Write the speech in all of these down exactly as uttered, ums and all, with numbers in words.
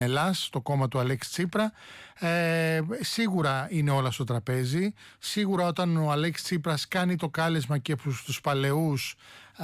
Ελλάς, το κόμμα του Αλέξη Τσίπρα. Ε, σίγουρα είναι όλα στο τραπέζι. Σίγουρα όταν ο Αλέξης Τσίπρας κάνει το κάλεσμα και προς τους παλαιούς,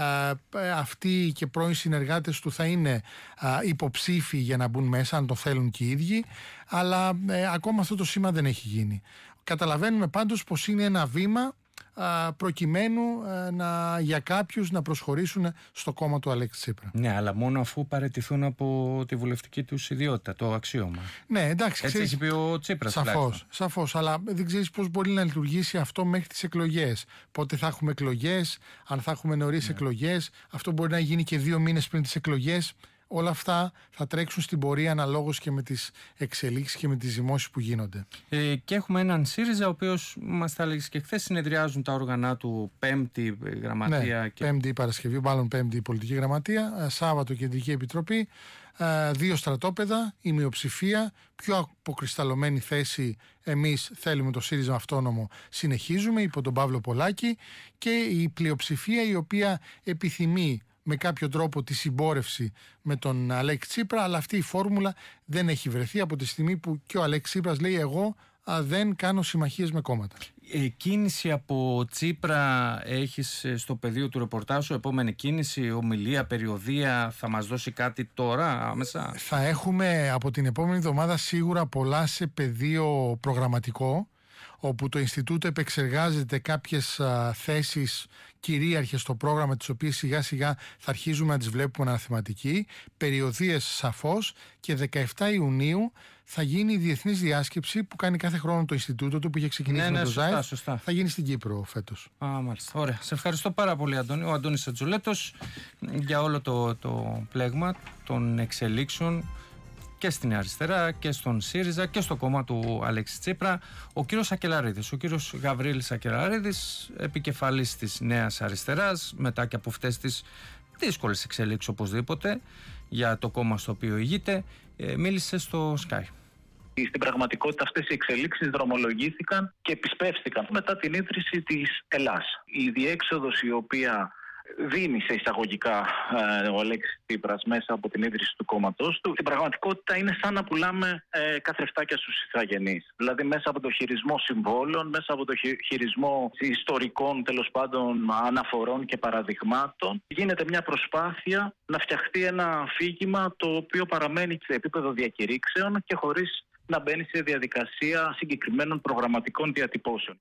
ε, αυτοί και πρώην συνεργάτες του θα είναι ε, υποψήφοι για να μπουν μέσα, αν το θέλουν και οι ίδιοι. Αλλά ε, ακόμα αυτό το σήμα δεν έχει γίνει. Καταλαβαίνουμε πάντως πως είναι ένα βήμα προκειμένου να, για κάποιους να προσχωρήσουν στο κόμμα του Αλέξη Τσίπρα. Ναι, αλλά μόνο αφού παραιτηθούν από τη βουλευτική τους ιδιότητα, το αξίωμα. Ναι, εντάξει. Έτσι ξέρεις, έχει πει ο Τσίπρας. Σαφώς, σαφώς, αλλά δεν ξέρεις πώς μπορεί να λειτουργήσει αυτό μέχρι τις εκλογές. Πότε θα έχουμε εκλογές, αν θα έχουμε νωρίς ναι. εκλογές. Αυτό μπορεί να γίνει και δύο μήνες πριν τις εκλογές. Όλα αυτά θα τρέξουν στην πορεία αναλόγως και με τις εξελίξεις και με τις ζυμώσεις που γίνονται. Ε, και έχουμε έναν ΣΥΡΙΖΑ, ο οποίος μας τα έλεγε και χθες, συνεδριάζουν τα όργανα του, Πέμπτη Γραμματεία. Ναι, και... Πέμπτη Παρασκευή, μάλλον Πέμπτη Πολιτική Γραμματεία, Σάββατο Κεντρική Επιτροπή, δύο στρατόπεδα, η μειοψηφία, πιο αποκρισταλωμένη θέση. Εμείς θέλουμε το ΣΥΡΙΖΑ αυτόνομο, συνεχίζουμε υπό τον Παύλο Πολάκη, και η πλειοψηφία η οποία επιθυμεί με κάποιο τρόπο τη συμπόρευση με τον Αλέξη Τσίπρα, αλλά αυτή η φόρμουλα δεν έχει βρεθεί από τη στιγμή που και ο Αλέξης Τσίπρας λέει εγώ α, δεν κάνω συμμαχίες με κόμματα. Ε, κίνηση από Τσίπρα έχεις στο πεδίο του ρεπορτάζου, επόμενη κίνηση, ομιλία, περιοδεία, θα μας δώσει κάτι τώρα άμεσα? Θα έχουμε από την επόμενη εβδομάδα σίγουρα πολλά σε πεδίο προγραμματικό, όπου το Ινστιτούτο επεξεργάζεται κάποιες α, θέσεις κυρίαρχες στο πρόγραμμα, τις οποίες σιγά σιγά θα αρχίζουμε να τις βλέπουμε αναθεματική, περιοδίες σαφώς, και δεκαεφτά Ιουνίου θα γίνει η διεθνής διάσκεψη που κάνει κάθε χρόνο το Ινστιτούτο του, που είχε ξεκινήσει ναι, με ναι, το σωστά, ΖΑΕΦ, σωστά. Θα γίνει στην Κύπρο φέτος. Α, μάλιστα. Ωραία. Σε ευχαριστώ πάρα πολύ, Αντώνη. Ο Αντώνης Ατζουλέτος, για όλο το, το πλέγμα των εξελίξεων και στην αριστερά και στον ΣΥΡΙΖΑ και στο κόμμα του Αλέξη Τσίπρα. Ο κύριος Σακελαρίδης, ο κύριος Γαβρίλης Σακελαρίδης, επικεφαλής της Νέας Αριστεράς, μετά και από αυτές τις δύσκολες εξελίξεις οπωσδήποτε για το κόμμα στο οποίο ηγείται, μίλησε στο Sky. Στην πραγματικότητα αυτές οι εξελίξεις δρομολογήθηκαν και επισπεύστηκαν μετά την ίδρυση της Ελλάς. Η διέξοδος η οποία δίνει σε εισαγωγικά ε, ο Αλέξης Τσίπρας μέσα από την ίδρυση του κόμματός του, στην πραγματικότητα είναι σαν να πουλάμε ε, καθρεφτάκια στους ηθαγενείς. Δηλαδή μέσα από το χειρισμό συμβόλων, μέσα από το χειρισμό ιστορικών τέλος πάντων αναφορών και παραδειγμάτων, γίνεται μια προσπάθεια να φτιαχτεί ένα αφήγημα το οποίο παραμένει σε επίπεδο διακηρύξεων και χωρίς να μπαίνει σε διαδικασία συγκεκριμένων προγραμματικών διατυπώσεων.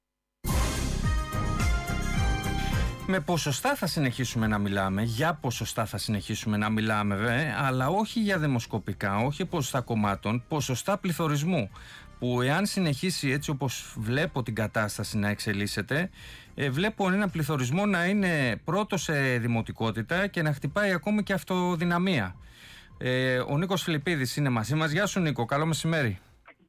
Με ποσοστά θα συνεχίσουμε να μιλάμε, για ποσοστά θα συνεχίσουμε να μιλάμε βέβαια, αλλά όχι για δημοσκοπικά, όχι ποσοστά κομμάτων, ποσοστά πληθωρισμού, που εάν συνεχίσει έτσι όπως βλέπω την κατάσταση να εξελίσσεται, ε, βλέπω ένα πληθωρισμό να είναι πρώτο σε δημοτικότητα και να χτυπάει ακόμη και αυτοδυναμία. Ε, ο Νίκος Φιλιππίδης είναι μαζί μας. Γεια σου Νίκο, καλό μεσημέρι.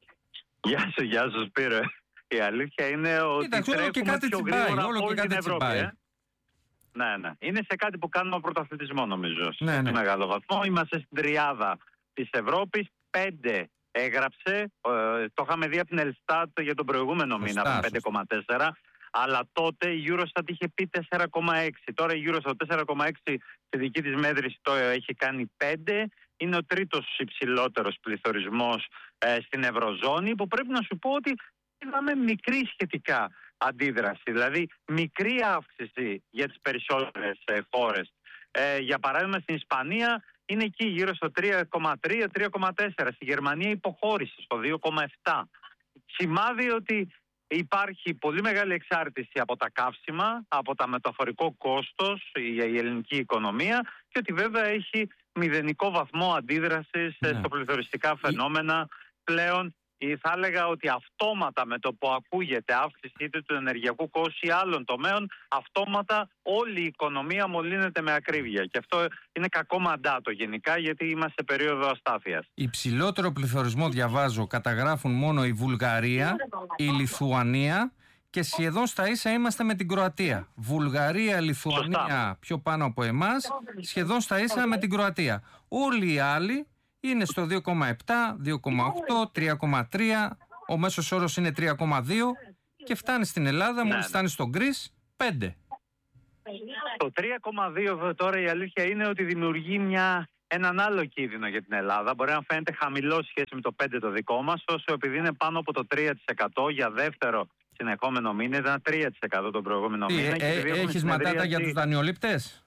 Γεια σου, γεια σου Σπύρο. Η αλήθεια είναι ότι Κοίταξε, τρέχουμε και κάτι πιο τσιμπάει, γρήγορα όλο από και όλη κάτι την Ευρώπη. τσιμπάει. Ε? Ναι, ναι. Είναι σε κάτι που κάνουμε πρωταθλητισμό νομίζω. Ναι, σε ναι. μεγάλο βαθμό. Είμαστε στην τριάδα της Ευρώπης. Πέντε έγραψε. Ε, το είχαμε δει από την Ελστάτ για τον προηγούμενο μήνα, από πέντε κόμμα τέσσερα. Αλλά τότε η Eurostat είχε πει τέσσερα κόμμα έξι. Τώρα η Eurostat τέσσερα κόμμα έξι στη δική της μέτρηση το έχει κάνει πέντε. Είναι ο τρίτος υψηλότερος πληθωρισμός ε, στην Ευρωζώνη, που πρέπει να σου πω ότι είδαμε μικρή σχετικά αντίδραση, δηλαδή μικρή αύξηση για τις περισσότερες ε, χώρες. Ε, για παράδειγμα στην Ισπανία είναι εκεί γύρω στο τρία κόμμα τρία με τρία κόμμα τέσσερα. Στη Γερμανία υποχώρησε στο δύο κόμμα επτά. Σημάδι ότι υπάρχει πολύ μεγάλη εξάρτηση από τα καύσιμα, από τα μεταφορικό κόστος για η ελληνική οικονομία, και ότι βέβαια έχει μηδενικό βαθμό αντίδρασης ναι. στο πληθωριστικά φαινόμενα πλέον. Θα έλεγα ότι αυτόματα με το που ακούγεται αύξηση είτε του ενεργειακού κόστου ή άλλων τομέων, αυτόματα όλη η οικονομία μολύνεται με ακρίβεια. Και αυτό είναι κακό μαντάτο γενικά, γιατί είμαστε σε περίοδο αστάθειας. Υψηλότερο πληθωρισμό, διαβάζω, καταγράφουν μόνο η Βουλγαρία, η Λιθουανία και σχεδόν στα ίσα είμαστε με την Κροατία. Βουλγαρία, Λιθουανία Σωστά. πιο πάνω από εμάς, σχεδόν στα ίσα με την Κροατία. Όλοι οι άλλοι είναι στο δύο κόμμα επτά, δύο κόμμα οκτώ, τρία κόμμα τρία, ο μέσος όρος είναι τρία κόμμα δύο και φτάνει στην Ελλάδα, μόλις φτάνει στον Γκρις, πέντε. Το τρία κόμμα δύο τώρα η αλήθεια είναι ότι δημιουργεί μια έναν άλλο κίνδυνο για την Ελλάδα. Μπορεί να φαίνεται χαμηλό σχέση με το πέντε το δικό μας, όσο επειδή είναι πάνω από το τρία τοις εκατό για δεύτερο συνεχόμενο μήνα, ήταν τρία τοις εκατό τον προηγούμενο Τι, μήνα. Ε, ε, έχεις ματάτα για τους δανειολήπτες?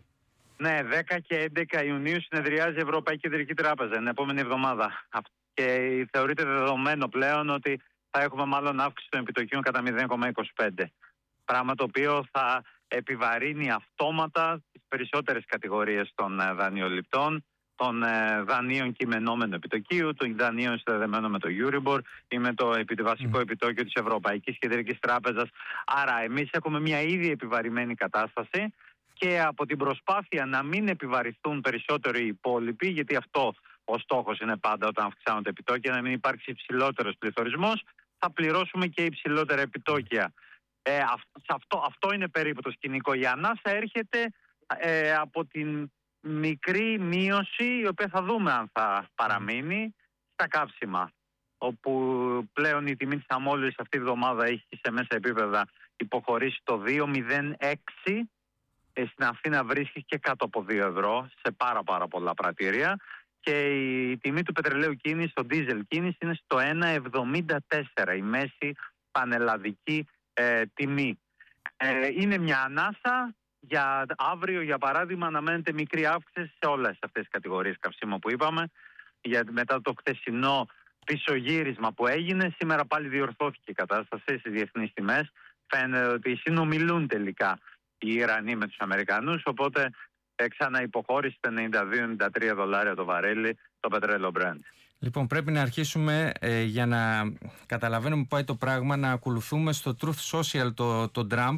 Ναι, δέκα και έντεκα Ιουνίου συνεδριάζει η Ευρωπαϊκή Κεντρική Τράπεζα την επόμενη εβδομάδα. Και θεωρείται δεδομένο πλέον ότι θα έχουμε μάλλον αύξηση των επιτοκίων κατά μηδέν κόμμα είκοσι πέντε. Πράγμα το οποίο θα επιβαρύνει αυτόματα τις περισσότερες κατηγορίες των δανειοληπτών, των δανείων κειμενόμενου επιτοκίου, των δανείων συνδεδεμένων με το Euribor ή με το βασικό επιτόκιο της Ευρωπαϊκής Κεντρικής Τράπεζας. Άρα εμείς έχουμε μια ήδη επιβαρημένη κατάσταση και από την προσπάθεια να μην επιβαρηθούν περισσότερο οι υπόλοιποι, γιατί αυτό ο στόχος είναι πάντα όταν αυξάνονται επιτόκια, να μην υπάρξει υψηλότερος πληθωρισμός, θα πληρώσουμε και υψηλότερα επιτόκια. Ε, αυτό, αυτό είναι περίπου το σκηνικό. Η ανάσα έρχεται ε, από την μικρή μείωση, η οποία θα δούμε αν θα παραμείνει, στα καύσιμα, όπου πλέον η τιμή της αμόλυβης αυτή τη εβδομάδα έχει σε μέσα επίπεδα υποχωρήσει το δύο κόμμα μηδέν έξι. Ε, στην Αθήνα βρίσκει και κάτω από δύο ευρώ σε πάρα πάρα πολλά πρατήρια. Και η τιμή του πετρελαίου κίνηση, το diesel κίνηση, είναι στο ένα κόμμα εβδομήντα τέσσερα, η μέση πανελλαδική ε, τιμή. Ε, είναι μια ανάσα. Για αύριο, για παράδειγμα, αναμένεται μικρή αύξηση σε όλες αυτές τις κατηγορίες καυσίμων που είπαμε. Γιατί μετά το χθεσινό πισωγύρισμα που έγινε, σήμερα πάλι διορθώθηκε η κατάσταση στις διεθνείς τιμές. Φαίνεται ότι συνομιλούν τελικά οι Ιρανοί με τους Αμερικανούς, οπότε ξανά υποχώρησε τα ενενήντα δύο ενενήντα τρία δολάρια το βαρέλι το πετρέλαιο Brent. Λοιπόν, πρέπει να αρχίσουμε ε, για να καταλαβαίνουμε που πάει το πράγμα, να ακολουθούμε στο Truth Social το, το Trump.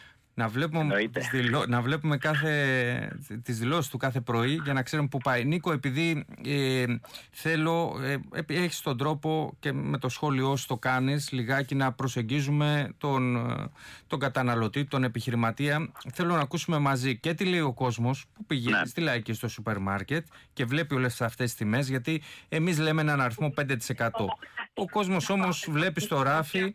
Να βλέπουμε, τις δηλώ, να βλέπουμε κάθε, τις δηλώσεις του κάθε πρωί για να ξέρουμε που πάει. Νίκο, επειδή ε, θέλω, ε, έχεις τον τρόπο και με το σχόλιο σου το κάνεις λιγάκι να προσεγγίζουμε τον, τον καταναλωτή, τον επιχειρηματία, θέλω να ακούσουμε μαζί και τι λέει ο κόσμος που πηγαίνει, ναι, στη Λαϊκή στο σούπερ μάρκετ και βλέπει όλες αυτές τις τιμές, γιατί εμείς λέμε έναν αριθμό πέντε τοις εκατό. Ο κόσμος όμως βλέπει στο ράφι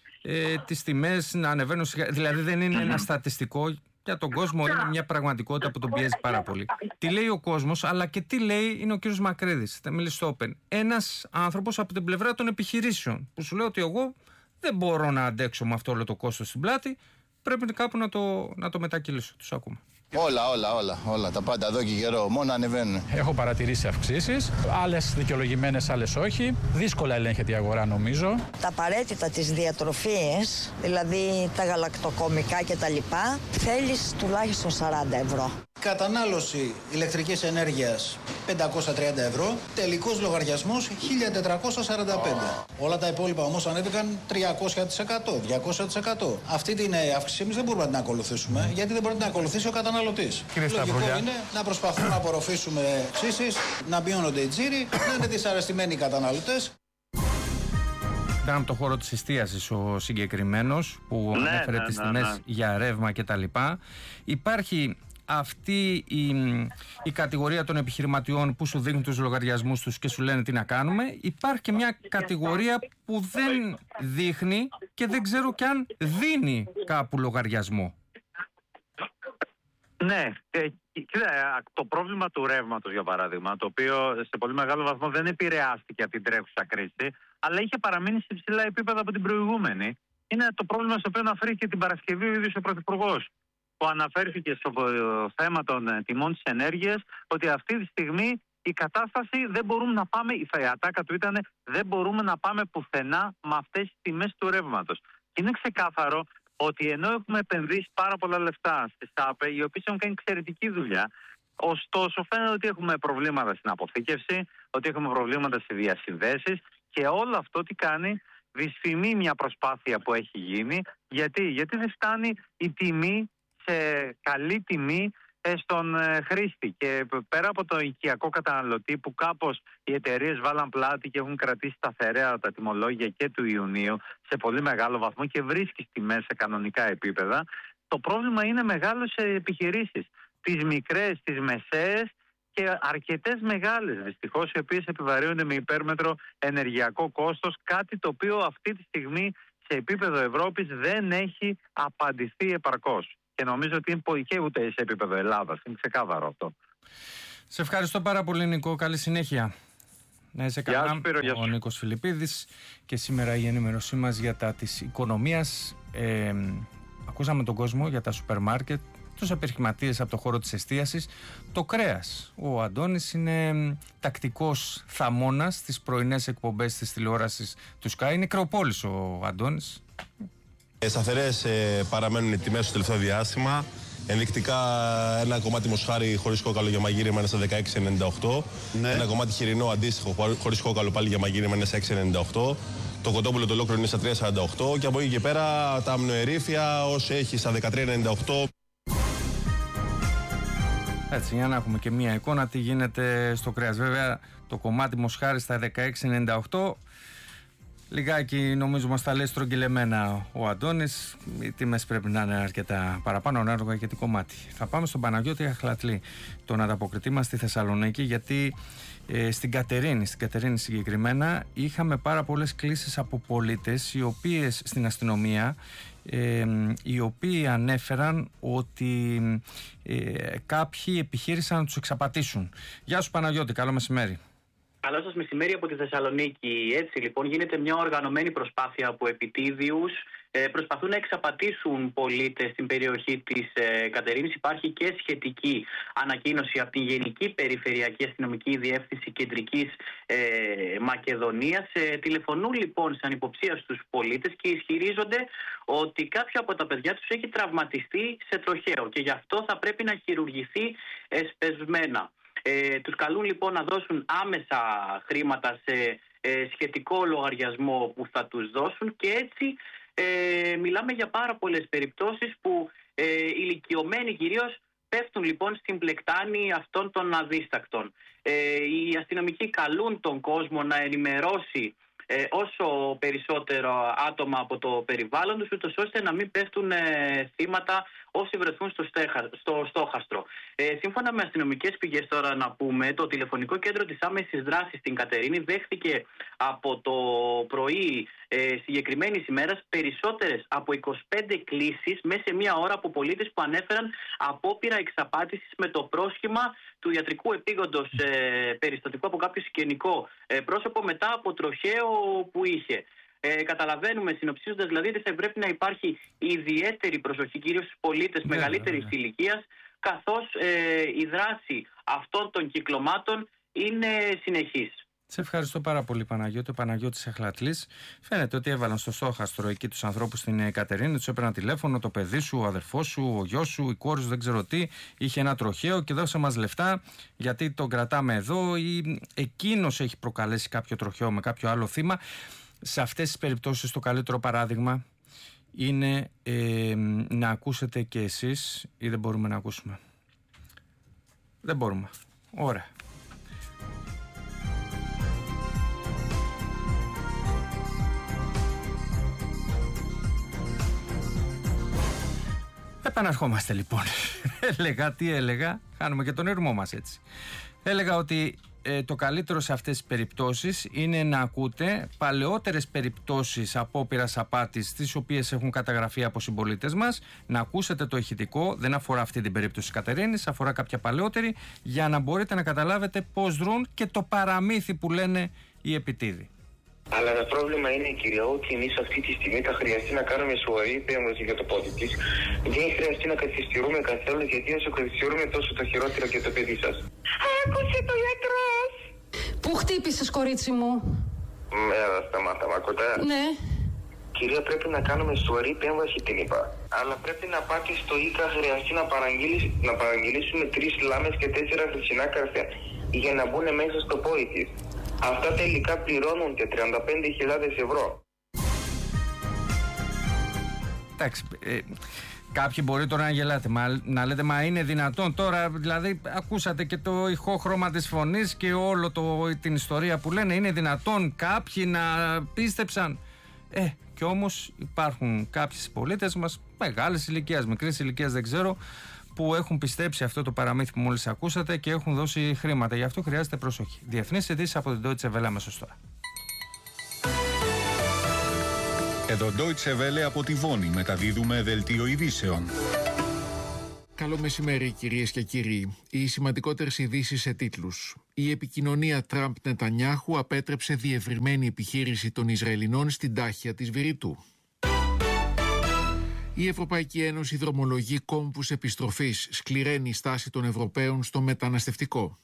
Ε, τις τιμές να ανεβαίνουν, δηλαδή δεν είναι ένα στατιστικό για τον κόσμο, είναι μια πραγματικότητα που τον πιέζει πάρα πολύ. Τι λέει ο κόσμος, αλλά και τι λέει είναι ο κύριος Μακρύδης, θα μιλήσει στο Open. Ένας άνθρωπος από την πλευρά των επιχειρήσεων που σου λέει ότι εγώ δεν μπορώ να αντέξω με αυτό όλο το κόστος στην πλάτη, πρέπει κάπου να το, να το μετακυλήσω. Τους ακούμε. Όλα, όλα, όλα, όλα. Τα πάντα εδώ και καιρό, μόνο ανεβαίνουν. Έχω παρατηρήσει αυξήσεις, άλλες δικαιολογημένες, άλλες όχι. Δύσκολα ελέγχεται η αγορά, νομίζω. Τα απαραίτητα της διατροφής, δηλαδή τα γαλακτοκομικά κτλ., θέλεις τουλάχιστον σαράντα ευρώ. Κατανάλωση ηλεκτρικής ενέργειας πεντακόσια τριάντα ευρώ, τελικός λογαριασμός χίλια τετρακόσια σαράντα πέντε. Oh. Όλα τα υπόλοιπα όμως ανέβηκαν τριακόσια τοις εκατό, διακόσια τοις εκατό. Αυτή την αύξηση εμείς δεν μπορούμε να την ακολουθήσουμε, γιατί δεν μπορεί να την ακολουθήσει ο καταναλωτής. Λογικό είναι να προσπαθούμε να απορροφήσουμε αυξήσεις, να μειώνονται οι τζίροι, να είναι δυσαρεστημένοι οι καταναλωτές. Ήταν από το χώρο της εστίασης ο συγκεκριμένος που ναι, ανέφερε ναι, τις ναι, τιμές ναι. για ρεύμα κτλ. Υπάρχει αυτή η, η κατηγορία των επιχειρηματιών που σου δίνουν τους λογαριασμούς τους και σου λένε τι να κάνουμε. Υπάρχει και μια κατηγορία που δεν δείχνει και δεν ξέρω κι αν δίνει κάπου λογαριασμό. Ναι, ε, κοίτα, το πρόβλημα του ρεύματος, για παράδειγμα, το οποίο σε πολύ μεγάλο βαθμό δεν επηρεάστηκε από την τρέχουσα κρίση, αλλά είχε παραμείνει σε υψηλά επίπεδα από την προηγούμενη, είναι το πρόβλημα στο οποίο αναφέρθηκε την Παρασκευή ο ίδιος ο Πρωθυπουργός, που αναφέρθηκε στο θέμα των τιμών της ενέργειας, ότι αυτή τη στιγμή η κατάσταση δεν μπορούμε να πάμε, η ατάκα του ήταν δεν μπορούμε να πάμε πουθενά με αυτές τις τιμές του ρεύματος. Και είναι ξεκάθαρο ότι ενώ έχουμε επενδύσει πάρα πολλά λεφτά στις ΑΠΕ, οι οποίες έχουν κάνει εξαιρετική δουλειά, ωστόσο φαίνεται ότι έχουμε προβλήματα στην αποθήκευση, ότι έχουμε προβλήματα στις διασυνδέσεις και όλο αυτό τι κάνει, δυσφημεί μια προσπάθεια που έχει γίνει. Γιατί, Γιατί δεν φτάνει η τιμή σε καλή τιμή στον χρήστη. Και πέρα από το οικιακό καταναλωτή που κάπως οι εταιρείες βάλαν πλάτη και έχουν κρατήσει σταθερά τα τιμολόγια και του Ιουνίου σε πολύ μεγάλο βαθμό και βρίσκει τιμές σε κανονικά επίπεδα, το πρόβλημα είναι μεγάλο σε επιχειρήσεις. Τις μικρές, τις μεσαίες και αρκετές μεγάλες δυστυχώς, οι οποίες επιβαρύνονται με υπέρμετρο ενεργειακό κόστος, κάτι το οποίο αυτή τη στιγμή σε επίπεδο Ευρώπης δεν έχει απαντηθεί επαρκώς. Και νομίζω ότι είναι και ούτε σε επίπεδο Ελλάδας. Είναι ξεκάθαρο αυτό. Σε ευχαριστώ πάρα πολύ, Νικό. Καλή συνέχεια. Να είσαι καλά. Ο Νίκος Φιλιππίδης και σήμερα η ενημέρωσή μας για τα της οικονομίας. Ε, ακούσαμε τον κόσμο για τα σούπερ μάρκετ, τους επιχειρηματίες από το χώρο της εστίασης, το κρέας. Ο Αντώνης είναι τακτικός θαμώνας στις πρωινές εκπομπές της τηλεόρασης του Sky. Είναι Κρεοπόλης ο Αντώνης. Ε, σταθερές ε, παραμένουν οι τιμές στο τελευταίο διάστημα. Ενδεικτικά ένα κομμάτι μοσχάρι χωρίς κόκαλο για μαγείρεμα είναι στα δεκαέξι ενενήντα οκτώ. Ναι. Ένα κομμάτι χοιρινό αντίστοιχο χωρίς κόκαλο πάλι για μαγείρεμα είναι στα έξι ενενήντα οκτώ. Το κοτόπουλο το ολόκληρο είναι στα τρία σαράντα οκτώ. Και από εκεί και πέρα τα αμνοερήφια όσο έχει στα δεκατρία ενενήντα οκτώ. Έτσι, για να έχουμε και μία εικόνα τι γίνεται στο κρέας. Βέβαια το κομμάτι μοσχάρι στα δεκαέξι ενενήντα οκτώ. Λιγάκι νομίζω μας τα λέει στρογγυλεμένα ο Αντώνης. Οι τιμές πρέπει να είναι αρκετά παραπάνω ανάλογα για το κομμάτι. Θα πάμε στον Παναγιώτη Αχλατλή, τον ανταποκριτή μας στη Θεσσαλονίκη, γιατί ε, στην Κατερίνη, στην Κατερίνη συγκεκριμένα, είχαμε πάρα πολλές κλήσεις από πολίτες οι οποίες στην αστυνομία, ε, οι οποίοι ανέφεραν ότι ε, κάποιοι επιχείρησαν να τους εξαπατήσουν. Γεια σου Παναγιώτη, καλό μεσημέρι. Καλό σας μεσημέρι από τη Θεσσαλονίκη. Έτσι λοιπόν γίνεται μια οργανωμένη προσπάθεια από επιτίδιους. Ε, προσπαθούν να εξαπατήσουν πολίτες στην περιοχή της ε, Κατερίνης. Υπάρχει και σχετική ανακοίνωση από την Γενική Περιφερειακή Αστυνομική Διεύθυνση Κεντρικής ε, Μακεδονίας. Ε, τηλεφωνούν λοιπόν σαν υποψία στους πολίτες και ισχυρίζονται ότι κάποιο από τα παιδιά τους έχει τραυματιστεί σε τροχαίο και γι' αυτό θα πρέπει να χειρουργηθεί εσπεσμένα. Ε, τους καλούν λοιπόν να δώσουν άμεσα χρήματα σε ε, σχετικό λογαριασμό που θα τους δώσουν και έτσι ε, μιλάμε για πάρα πολλές περιπτώσεις που ε, ηλικιωμένοι κυρίως πέφτουν λοιπόν στην πλεκτάνη αυτών των αδίστακτων. Ε, οι αστυνομικοί καλούν τον κόσμο να ενημερώσει Ε, όσο περισσότερο άτομα από το περιβάλλον τους, ούτως ώστε να μην πέφτουν ε, θύματα όσοι βρεθούν στο, στέχα, στο στόχαστρο. Ε, σύμφωνα με αστυνομικές πηγές τώρα να πούμε, το τηλεφωνικό κέντρο της άμεσης δράσης στην Κατερίνη δέχθηκε από το πρωί ε, συγκεκριμένης ημέρας περισσότερες από είκοσι πέντε κλήσεις μέσα σε μία ώρα από πολίτες που ανέφεραν απόπειρα εξαπάτησης με το πρόσχημα του ιατρικού επίγοντος ε, περιστατικού από κάποιο συγγενικό ε, πρόσωπο μετά από τροχαίο που είχε. Ε, καταλαβαίνουμε συνοψίζοντας δηλαδή ότι θα πρέπει να υπάρχει ιδιαίτερη προσοχή κυρίως στους πολίτες yeah, μεγαλύτερης yeah. ηλικίας, καθώς ε, η δράση αυτών των κυκλωμάτων είναι συνεχής. Σε ευχαριστώ πάρα πολύ Παναγιώτη. Ο Παναγιώτης Αχλατλής. Φαίνεται ότι έβαλαν στο στόχαστρο εκεί τους ανθρώπους στην Κατερίνη, τους έπαιρναν τηλέφωνο, το παιδί σου, ο αδερφός σου, ο γιος σου, η κόρη σου, δεν ξέρω τι, είχε ένα τροχαίο και δώσε μας λεφτά γιατί τον κρατάμε εδώ ή εκείνος έχει προκαλέσει κάποιο τροχαίο με κάποιο άλλο θύμα. Σε αυτές τις περιπτώσεις το καλύτερο παράδειγμα είναι ε, να ακούσετε και εσείς ή δεν μπορούμε να ακούσουμε. Δεν μπορούμε. Ωραία. Επαναρχόμαστε λοιπόν. Έλεγα, τι έλεγα, χάνουμε και τον ήρμό μας έτσι. Έλεγα ότι ε, το καλύτερο σε αυτές τις περιπτώσεις είναι να ακούτε παλαιότερες περιπτώσεις απόπειρας απάτης τις οποίες έχουν καταγραφεί από συμπολίτες μας, να ακούσετε το ηχητικό, δεν αφορά αυτή την περίπτωση της Κατερίνης, αφορά κάποια παλαιότερη, για να μπορείτε να καταλάβετε πώς δρούν και το παραμύθι που λένε οι επιτίδοι. Αλλά το πρόβλημα είναι, κύριε, ότι εμείς αυτή τη στιγμή θα χρειαστεί να κάνουμε σοβαρή επέμβαση για το πόδι της. Δεν χρειαστεί να καθυστερούμε καθόλου, γιατί όσο καθυστερούμε τόσο το χειρότερο για το παιδί σας. Άκουσε το γιατρός! Πού χτύπησες, κορίτσι μου? Μέρα, σταμάτα, μ' ακούτε? Ναι. Κυρία, πρέπει να κάνουμε σοβαρή επέμβαση, την είπα. Αλλά πρέπει να πάτε στο ΙΚΑ, χρειαστεί να, να παραγγείλουμε τρεις λάμες και τέσσερα χρυσινά καρφιά για να μπουν μέσα στο πόδι της. Αυτά τελικά πληρώνουν και τριάντα πέντε χιλιάδες ευρώ. Εντάξει, ε, κάποιοι μπορεί τώρα να γελάτε, μα, να λέτε μα είναι δυνατόν τώρα, δηλαδή ακούσατε και το ηχόχρωμα της φωνής και όλο το, την ιστορία που λένε, είναι δυνατόν κάποιοι να πίστεψαν. Ε, και όμως υπάρχουν κάποιοι πολίτες μας, μεγάλης ηλικίας, μικρής ηλικίας δεν ξέρω, που έχουν πιστέψει αυτό το παραμύθι που μόλις ακούσατε και έχουν δώσει χρήματα. Γι' αυτό χρειάζεται προσοχή. Διεθνείς ειδήσεις από την Deutsche Welle αμέσως τώρα. Εδώ Deutsche Welle από τη Βόνη μεταδίδουμε δελτίο ειδήσεων. Καλό μεσημέρι κυρίες και κύριοι. Οι σημαντικότερες ειδήσεις σε τίτλους. Η επικοινωνία Τραμπ-Νετανιάχου απέτρεψε διευρυμένη επιχείρηση των Ισραηλινών στην τάχεια της Βηρητού. Η Ευρωπαϊκή Ένωση δρομολογεί κόμβους επιστροφής, σκληραίνει η στάση των Ευρωπαίων στο μεταναστευτικό.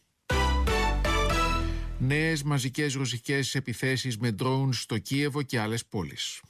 Νέες μαζικές ρωσικές επιθέσεις με drones στο Κίεβο και άλλες πόλεις.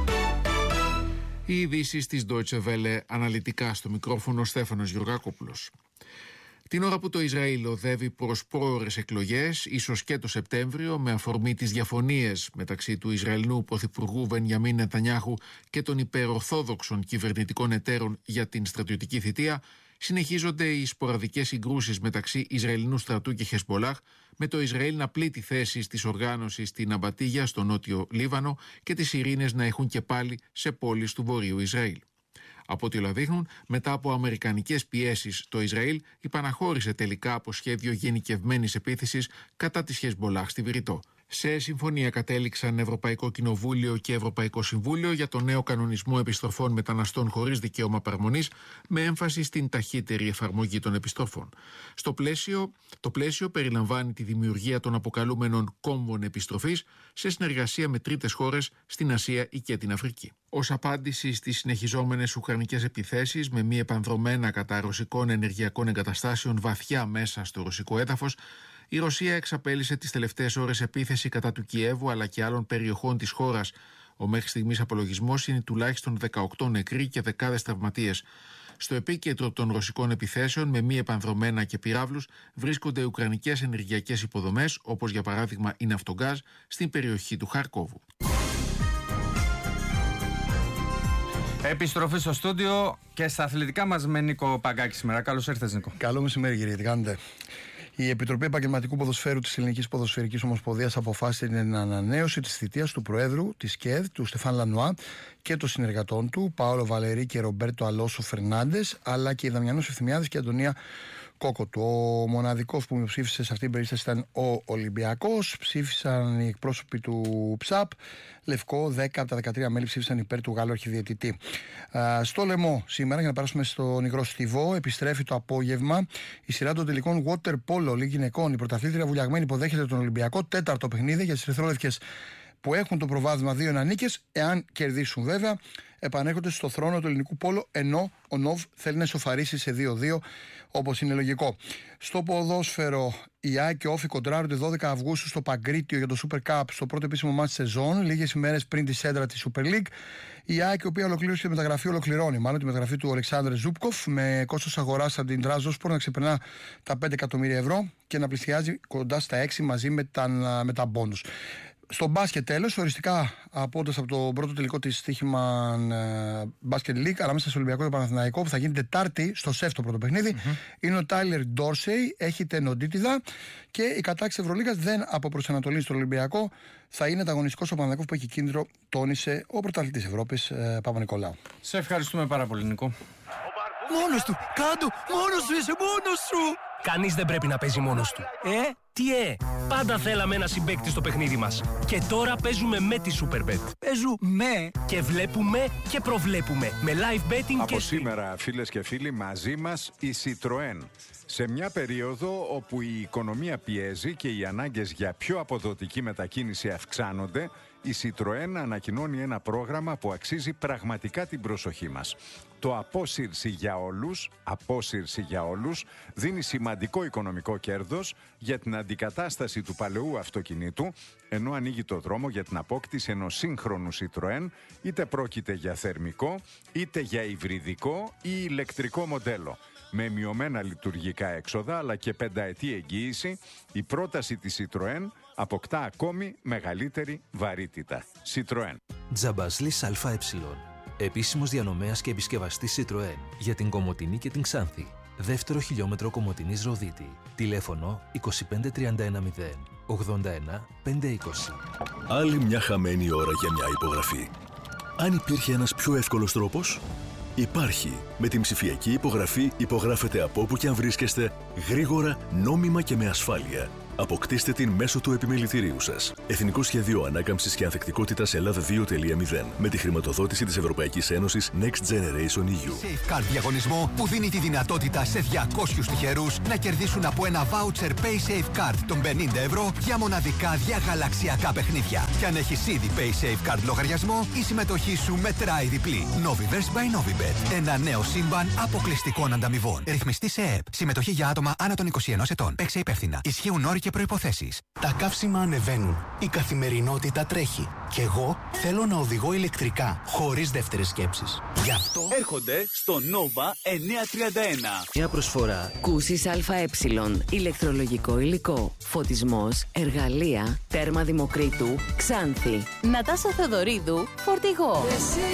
Οι ειδήσεις της Deutsche Welle, αναλυτικά στο μικρόφωνο Στέφανος Γιωργάκοπουλος. Την ώρα που το Ισραήλ οδεύει προς πρόωρες εκλογές, ίσως και το Σεπτέμβριο, με αφορμή τις διαφωνίες μεταξύ του Ισραηλινού πρωθυπουργού Μπενιαμίν Νετανιάχου και των υπερορθόδοξων κυβερνητικών εταίρων για την στρατιωτική θητεία, συνεχίζονται οι σποραδικές συγκρούσεις μεταξύ Ισραηλινού στρατού και Χεσμπολάχ, με το Ισραήλ να πλήττει θέσεις της οργάνωσης στην Αμπατίγια, στο νότιο Λίβανο, και τις ειρήνες να έχουν και πάλι σε πόλεις του βορείου Ισραήλ. Από ό,τι όλα δείχνουν, μετά από αμερικανικές πιέσεις, το Ισραήλ υπαναχώρησε τελικά από σχέδιο γενικευμένης επίθεσης κατά της Χεσμπολάχ στη Βηρητό. Σε συμφωνία κατέληξαν Ευρωπαϊκό Κοινοβούλιο και Ευρωπαϊκό Συμβούλιο για το νέο κανονισμό επιστροφών μεταναστών χωρίς δικαίωμα παραμονής, με έμφαση στην ταχύτερη εφαρμογή των επιστροφών. Στο πλαίσιο, το πλαίσιο περιλαμβάνει τη δημιουργία των αποκαλούμενων κόμβων επιστροφής σε συνεργασία με τρίτες χώρες στην Ασία ή και την Αφρική. Ως απάντηση στις συνεχιζόμενες ουκρανικές επιθέσεις με μη επανδρομένα κατά ρωσικών ενεργειακών εγκαταστάσεων βαθιά μέσα στο ρωσικό έδαφος, η Ρωσία εξαπέλυσε τις τελευταίες ώρες επίθεση κατά του Κιέβου αλλά και άλλων περιοχών της χώρας. Ο μέχρι στιγμής απολογισμός είναι τουλάχιστον δεκαοκτώ νεκροί και δεκάδες τραυματίες. Στο επίκεντρο των ρωσικών επιθέσεων με μη επανδρομένα και πυράβλους βρίσκονται ουκρανικές ενεργειακές υποδομές, όπως για παράδειγμα η Ναυτογκάζ, στην περιοχή του Χαρκόβου. Επιστροφή στο στούντιο και στα αθλητικά μας με Νίκο Παγκάκη σήμερα. Καλώς ήρθες, Νίκο. Καλό μεσημέρι, κύριε. Τι κάνετε? Η Επιτροπή Επαγγελματικού Ποδοσφαίρου της Ελληνικής Ποδοσφαιρικής Ομοσπονδίας αποφάσισε την ανανέωση της θητείας του Προέδρου της ΚΕΔ, του Στεφάν Λανουά, και των συνεργατών του, Παόλο Βαλερή και Ρομπέρτο Αλόσο Φερνάντες, αλλά και η Δαμιανός Ευθυμιάδης και η Αντωνία Κόκοτου. Ο μοναδικός που ψήφισε σε αυτή την περίσταση ήταν ο Ολυμπιακός. Ψήφισαν οι εκπρόσωποι του ΨΑΠ. Λευκό, δέκα από τα δεκατρία μέλη ψήφισαν υπέρ του Γάλλου αρχιδιαιτητή. Στο Λεμό, σήμερα, για να περάσουμε στον υγρό στιβό, επιστρέφει το απόγευμα η σειρά των τελικών Water Polo Λίγκ Γυναικών. Η πρωταθλήτρια Βουλιαγμένη υποδέχεται τον Ολυμπιακό. Τέταρτο παιχνίδι για τις ερυθρόλευκες που έχουν το προβάδισμα δύο ενανίκες. Εάν κερδίσουν, βέβαια, επανέρχονται στο θρόνο του ελληνικού πόλο, ενώ ο Νοβ θέλει να ισοφαρίσει σε δύο δύο, όπως είναι λογικό. Στο ποδόσφαιρο, η ΑΕΚ και ο Όφη κοντράρονται δώδεκα Αυγούστου στο Παγκρίτιο για το Super Cup, στο πρώτο επίσημο μάτς σεζόν, λίγες ημέρες πριν τη σέντρα της Super League. Η ΑΕΚ, η οποία ολοκλήρωσε τη μεταγραφή, ολοκληρώνει μάλλον τη μεταγραφή του Αλεξάνδρ Ζούπκοφ, με κόστος αγοράς από την Τράζοσπορ να ξεπερνά τα πέντε εκατομμύρια ευρώ και να πλησιάζει κοντά στα έξι μαζί με τα, με τα μπόνους. Στο μπάσκετ, τέλος, οριστικά απόντας από το πρώτο τελικό της στοίχημα μπάσκετ League ανάμεσα στο Ολυμπιακό και το Παναθηναϊκό, που θα γίνει Τετάρτη στο ΣΕΦ το πρώτο παιχνίδι, mm-hmm. είναι ο Τάιλερ Ντόρσεϊ, έχει τενοντίτιδα και η κατάκτηση Ευρωλίγας δεν αποπροσανατολίζει τον Ολυμπιακό. Θα είναι ανταγωνιστικός ο Παναθηναϊκός που έχει κίνδυνο, τόνισε ο πρωταθλητής Ευρώπης ε, Παπα-Νικολάου. Σε ευχαριστούμε πάρα πολύ, Νίκο. Μόνος του! Κάντο! Μόνος σου είσαι! Μόνος σου! Κανείς δεν πρέπει να παίζει μόνος του. Ε, τι ε! Πάντα θέλαμε ένα συμπαίκτη στο παιχνίδι μας. Και τώρα παίζουμε με τη Superbet. Παίζουμε και βλέπουμε και προβλέπουμε. Με live betting Από και... Από σήμερα, φίλες και φίλοι, μαζί μας η Citroën. Σε μια περίοδο όπου η οικονομία πιέζει και οι ανάγκες για πιο αποδοτική μετακίνηση αυξάνονται, η Citroën ανακοινώνει ένα πρόγραμμα που αξίζει πραγματικά την προσοχή μας. Το απόσυρση για όλους, απόσυρση για όλους, δίνει σημαντικό οικονομικό κέρδος για την αντικατάσταση του παλαιού αυτοκινήτου, ενώ ανοίγει το δρόμο για την απόκτηση ενός σύγχρονου Citroën, είτε πρόκειται για θερμικό, είτε για υβριδικό ή ηλεκτρικό μοντέλο. Με μειωμένα λειτουργικά έξοδα αλλά και πενταετή εγγύηση, η πρόταση της Citroën αποκτά ακόμη μεγαλύτερη βαρύτητα. Citroën. Τζαμπασλής ΑΕ. Επίσημος διανομέας και επισκευαστής Citroën για την Κομοτηνή και την Ξάνθη. Δεύτερο χιλιόμετρο Κομοτηνής Ροδίτη. Τηλέφωνο είκοσι πέντε τριάντα ένα μηδέν ογδόντα ένα πεντακόσια είκοσι. Άλλη μια χαμένη ώρα για μια υπογραφή. Αν υπήρχε ένας πιο εύκολος τρόπος, υπάρχει. Με την ψηφιακή υπογραφή υπογράφετε από όπου και αν βρίσκεστε, γρήγορα, νόμιμα και με ασφάλεια. Αποκτήστε την μέσω του επιμελητηρίου σας. Εθνικό Σχέδιο Ανάκαμψης και Ανθεκτικότητας Ελλάδα δύο τελεία μηδέν με τη χρηματοδότηση της Ευρωπαϊκής Ένωσης Next Generation ι γιου. Safeguard διαγωνισμό που δίνει τη δυνατότητα σε διακόσιους τυχερούς να κερδίσουν από ένα voucher Pay Safeguard των πενήντα ευρώ για μοναδικά διαγαλαξιακά παιχνίδια. Και αν έχεις ήδη Pay Safeguard λογαριασμό, η συμμετοχή σου μετράει διπλή. Noviverse by Novibet. Ένα νέο σύμπαν αποκλειστικών ανταμοιβών. Ρυθμιστή σε ΕΕΠ. Συμμετοχή για άτομα άνω των είκοσι ενός ετών. Παίξε υπεύθυνα. Ισχύουν όροι και προϋποθέσεις. Τα καύσιμα ανεβαίνουν. Η καθημερινότητα τρέχει. Και εγώ θέλω να οδηγώ ηλεκτρικά, χωρίς δεύτερες σκέψεις. Γι' αυτό έρχονται στο Nova εννιακόσια τριάντα ένα. Μια προσφορά. Κούσης ΑΕ. Ηλεκτρολογικό υλικό. Φωτισμός. Εργαλεία. Τέρμα Δημοκρίτου. Ξάνθη. Νατάσα Θεοδωρίδου. Φορτηγό.